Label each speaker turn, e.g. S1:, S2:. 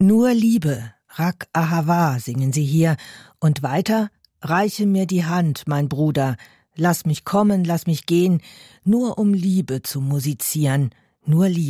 S1: Nur Liebe, Rak Ahava, singen sie hier. Und weiter: Reiche mir die Hand, mein Bruder, lass mich kommen, lass mich gehen, nur um Liebe zu musizieren, nur Liebe.